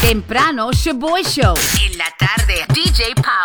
Temprano, Shaboy Show. En la tarde, DJ Power.